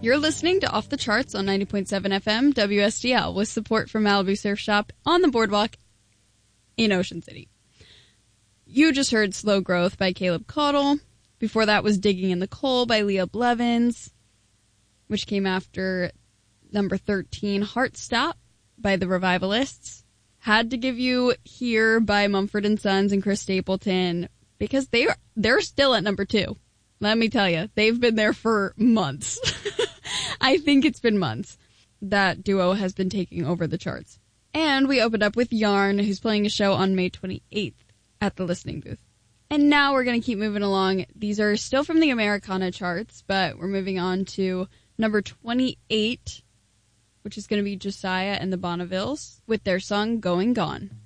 You're listening to Off the Charts on 90.7 FM WSDL with support from Malibu Surf Shop on the boardwalk in Ocean City. You just heard Slow Growth by Caleb Caudle. Before that was Digging in the Coal by Leah Blevins, which came after number 13, Heart Stop by the Revivalists. Had to give you Here by Mumford & Sons and Chris Stapleton because they're still at number 2. Let me tell you, they've been there for months. I think it's been months. That duo has been taking over the charts. And we opened up with Yarn, who's playing a show on May 28th at the Listening Booth. And now we're going to keep moving along. These are still from the Americana charts, but we're moving on to number 28, which is going to be Josiah and the Bonnevilles with their song Going Gone.